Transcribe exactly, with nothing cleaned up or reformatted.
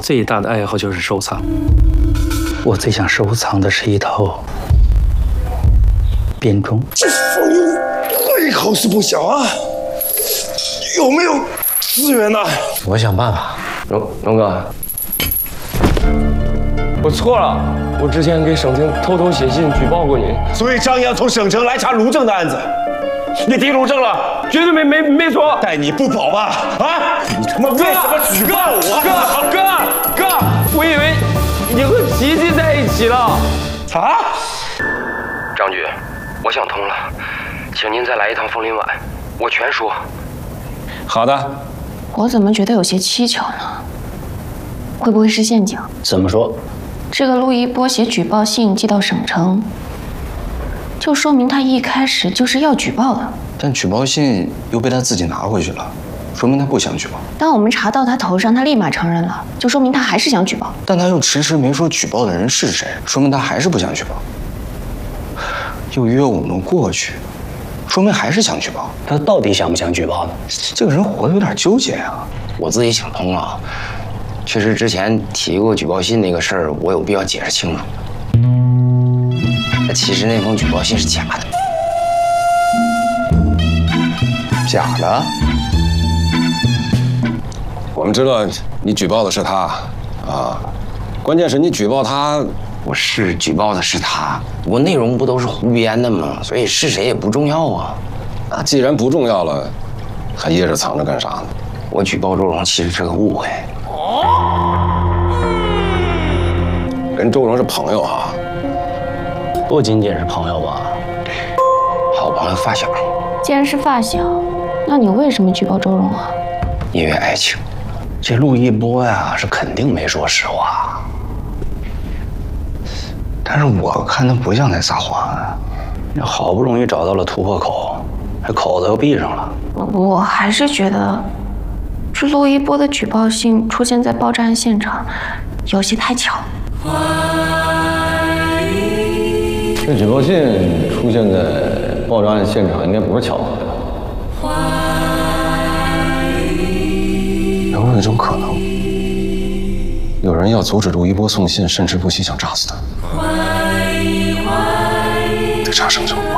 最大的爱好就是收藏。我最想收藏的是一套编钟。 这风云胃口是不小啊，有没有资源呢？ 我想办法。 龙龙哥，我错了，我之前给省厅偷偷写信举报过你， 所以张扬从省城来查卢正的案子。 你提卢正了，绝对没没没错。 待你不保吧？啊！你他妈为什么举报我？ 哥哥哥，我以为你和琪琪在一起了。 啊！ 张局，我想通了，请您再来一趟枫林晚，我全说。 好的。 我怎么觉得有些蹊跷呢？会不会是陷阱？ 怎么说？ 这个陆一波写举报信寄到省城，就说明他一开始就是要举报的。 但举报信又被他自己拿回去了，说明他不想举报。 当我们查到他头上，他立马承认了，就说明他还是想举报。 但他又迟迟没说举报的人是谁，说明他还是不想举报。又约我们过去，说明还是想举报。 他到底想不想举报呢？ 这个人活得有点纠结啊。 我自己想通了，确实之前提过举报信那个事儿，我有必要解释清楚。其实那封举报信是假的。 假的？ 我们知道你举报的是他，啊，关键是你举报他， 我是举报的是他，不过内容不都是胡编的吗？所以是谁也不重要啊。 那既然不重要了，还掖着藏着干啥呢？ 我举报周荣其实是个误会。 跟周荣是朋友啊。 不仅仅是朋友吧， 好朋友发小。 既然是发小，那你为什么举报周荣啊？ 因为爱情。 这陆一波呀，是肯定没说实话。 但是我看他不像在撒谎啊。 好不容易找到了突破口，这口子又闭上了。 我还是觉得，这陆一波的举报信出现在爆炸案现场，有些太巧。 这举报信出现在爆炸案现场，应该不是巧合的。 有没有一种可能，有人要阻止陆一波送信，甚至不惜想炸死他？得查省城。